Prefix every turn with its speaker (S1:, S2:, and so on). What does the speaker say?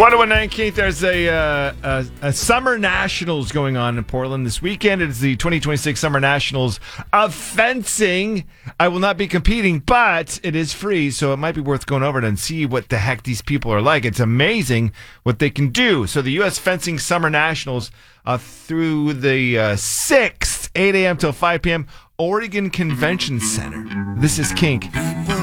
S1: 19th, there's a Summer Nationals going on in Portland this weekend. It is the 2026 Summer Nationals of fencing. I will not be competing, but it is free, so it might be worth going over it and see what the heck these people are like. It's amazing what they can do. So the U.S. Fencing Summer Nationals through the 6th, 8 a.m. till 5 p.m., Oregon Convention Center. This is Kink.